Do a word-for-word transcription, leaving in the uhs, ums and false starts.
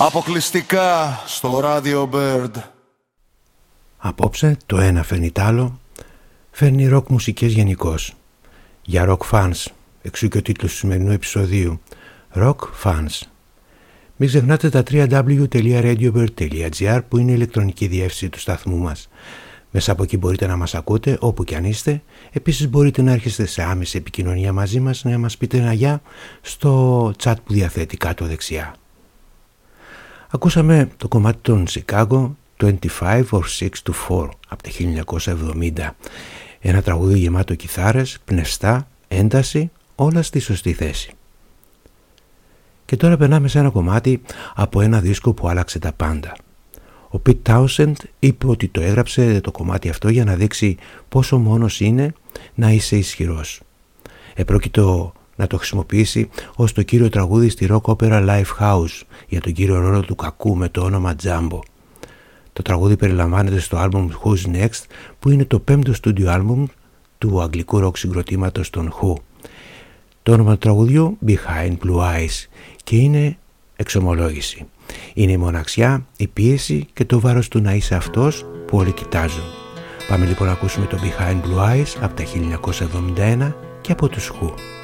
Αποκλειστικά στο Radio Bird. Απόψε το ένα φέρνει τ' άλλο, φέρνει ροκ μουσικές γενικώς. Για rock fans, εξού και ο τίτλος του σημερινού επεισοδίου, Rock Fans. Μην ξεχνάτε τα double-u double-u double-u τελεία radiobird τελεία gr που είναι η ηλεκτρονική διεύθυνση του σταθμού μας. Μέσα από εκεί μπορείτε να μας ακούτε όπου και αν είστε. Επίσης μπορείτε να έρχεστε σε άμεση επικοινωνία μαζί μας, να μας πείτε ένα γεια στο chat που διαθέτει κάτω δεξιά. Ακούσαμε το κομμάτι των Chicago twenty-five or six to four από το χίλια εννιακόσια εβδομήντα. Ένα τραγούδι γεμάτο κιθάρες, πνευστά, ένταση, όλα στη σωστή θέση. Και τώρα περνάμε σε ένα κομμάτι από ένα δίσκο που άλλαξε τα πάντα. Ο Pete Townshend είπε ότι το έγραψε το κομμάτι αυτό για να δείξει πόσο μόνος είναι να είσαι ισχυρός. Επρόκειτο να το χρησιμοποιήσει ως το κύριο τραγούδι στη rock opera Lifehouse για τον κύριο ρόλο του κακού με το όνομα Jumbo. Το τραγούδι περιλαμβάνεται στο άλμπουμ Who's Next που είναι το πέμπτο στούντιο άλμπουμ του αγγλικού ροκ συγκροτήματος των Who. Το όνομα του τραγουδιού Behind Blue Eyes και είναι εξομολόγηση. Είναι η μοναξιά, η πίεση και το βάρος του να είσαι αυτός που όλοι κοιτάζουν. Πάμε λοιπόν να ακούσουμε το Behind Blue Eyes από τα χίλια εννιακόσια εβδομήντα ένα και από τους Who.